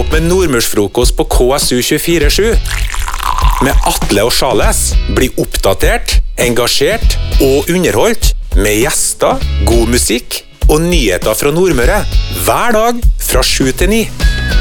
opp med nordmørsfrokost på KSU 24/7. Med Atle og Charles. Bli oppdatert, engasjert og underholdt med gjester, god musikk og nyheter fra Nordmøre. Hver dag fra 7 til 9.